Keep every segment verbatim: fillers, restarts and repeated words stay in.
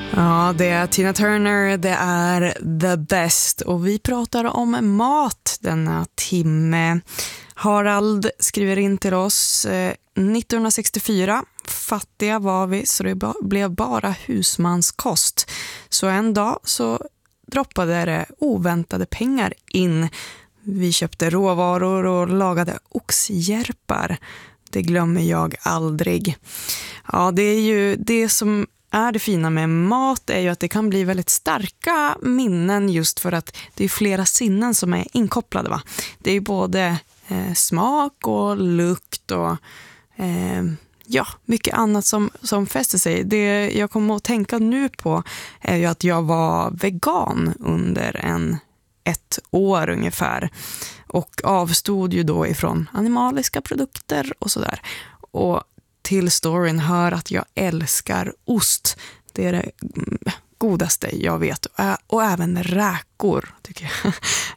Ja, det är Tina Turner, det är The Best och vi pratar om mat denna timme. Harald skriver in till oss eh, nittonhundrasextiofyra, fattiga var vi så det ba- blev bara husmanskost. Så en dag så droppade det oväntade pengar in. Vi köpte råvaror och lagade oxjärpar. Det glömmer jag aldrig. Ja, det är ju det som är det fina med mat är ju att det kan bli väldigt starka minnen just för att det är flera sinnen som är inkopplade, va? Det är ju både eh, smak och lukt och eh, ja, mycket annat som, som fäster sig. Det jag kommer att tänka nu på är ju att jag var vegan under en ett år ungefär och avstod ju då ifrån animaliska produkter och sådär. Och till storyn hör att jag älskar ost. Det är det godaste jag vet. Och även räkor tycker jag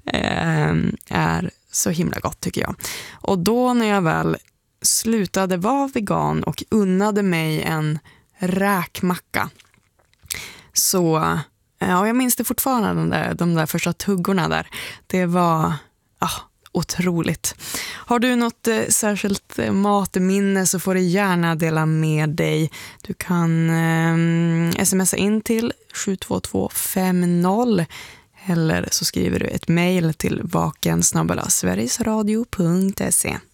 är så himla gott tycker jag. Och då när jag väl slutade vara vegan och unnade mig en räkmacka så, ja, jag minns det fortfarande de där, de där första tuggorna där. Det var ah, otroligt. Har du något eh, särskilt eh, matminne så får du gärna dela med dig. Du kan eh, smsa in till sju två två fem noll eller så skriver du ett mejl till vaken snabel-a sverigesradio punkt se.